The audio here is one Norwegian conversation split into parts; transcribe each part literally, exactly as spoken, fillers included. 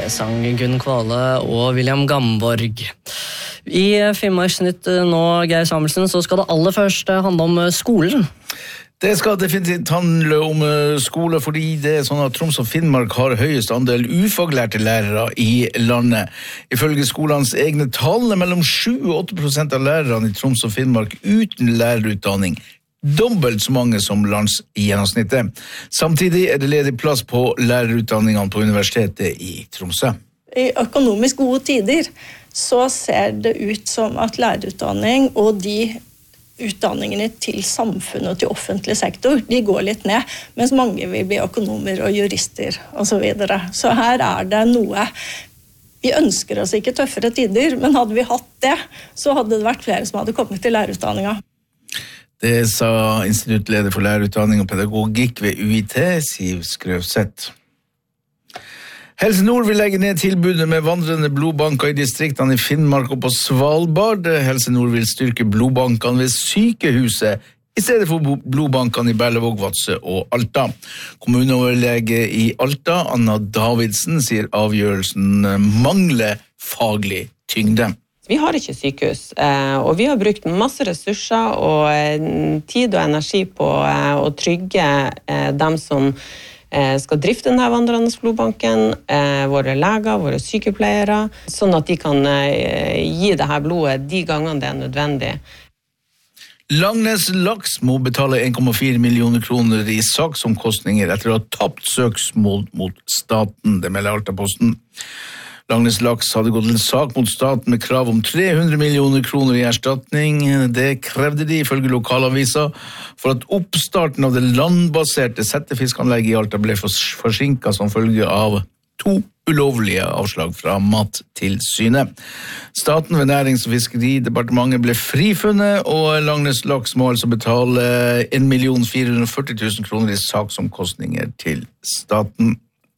Det sang Gunn Kvale og William Gamborg. I Finnmarksnytt nå, Geir Samuelsen, så skal det aller først handle om skolen. Det skal definitivt handle om skole, fordi det er sånn at Troms og Finnmark har høyest andel ufaglærte lærere i landet. Ifølge skolens egne tall er mellom sju og åtte prosent av lærerne i Troms og Finnmark uten lærerutdanning. Dobbelt så mange som landsgjennomsnittet. Samtidig er det ledig plass på lærerutdanningene på universitetet i Tromsø. I økonomisk gode tider så ser det ut som at lærerutdanning og de utdanningene til samfunnet og til offentlig sektor, de går litt ned, mens mange vil bli økonomer og jurister og så videre. Så her er det noe. Vi ønsker oss ikke tøffere tider, men hadde vi hatt det, så hadde det vært flere som hadde kommet til lærerutdanninga. Det sa instituttleder for lærerutdanning og pedagogikk ved U I T, Siv Skrøvseth. Helse Nord vil legge ned tilbudet med vandrende blodbanker i distriktene i Finnmark og på Svalbard. Helse Nord vil styrke blodbankene ved sykehuset i stedet for blodbankene i Berlevåg, Vadsø og Alta. Kommuneoverlege i Alta, Anna Davidsen, sier avgjørelsen mangler faglig tyngde. Vi har ikke sykehus, og vi har brukt masse ressurser og tid og energi på å trygge dem som skal drifte denne vandrende blodbanken, våre leger, våre sykepleiere, sånn at de kan gi det her blodet de gangene det er nødvendig. Langnes Laks må betale en komma fire millioner kroner i saksomkostninger etter å ha tapt søksmål mot staten, det melder Altaposten. Langnes Laks hadde gått en sak mot staten med krav om tre hundre millioner kroner i erstatning. Det krevde de ifølge lokalavisa for at oppstarten av det landbaserte settefiskanlegget i Alta ble forsinket som følge av to ulovlige avslag fra Mattilsynet. Staten ved Nærings- og fiskeridepartementet ble frifunnet, og Langnes Laks må altså betale en million fire hundre og førti tusen kroner i saksomkostninger til staten.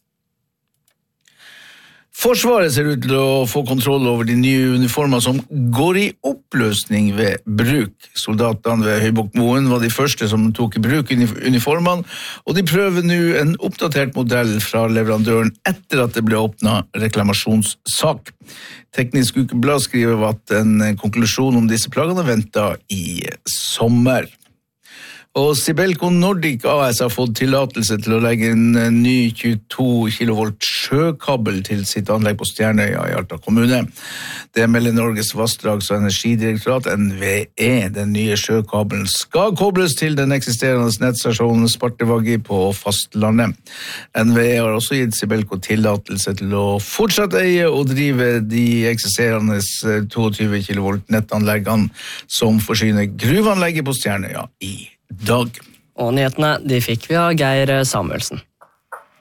Forsvaret ser ut til å få kontroll over de nye uniformer som går i oppløsning ved bruk. Soldatene ved Høybuktmoen var de første som tok i bruk uniformene, og de prøver nå en oppdatert modell fra leverandøren etter at det ble åpnet reklamasjonssak. Teknisk Ukeblad skriver at en konklusjon om disse plagene venter i sommer. Og Sibelco Nordic A S har fått tillatelse til å legge en ny tjueto kilovolt sjøkabel til sitt anlegg på Stjernøya i Alta kommune. Det melder Norges vassdrags- og energidirektorat, N V E. Den nye sjøkabelen skal kobles til den eksisterende nettstasjonen Spartevaggi på fastlandet. N V E har også gitt Sibelco tillatelse til å fortsette eie og drive de eksisterende tjueto kilovolt nettanleggene som forsyner gruveanlegget på Stjernøya i dag. Og nyhetene, de fikk vi av Geir Samuelsen.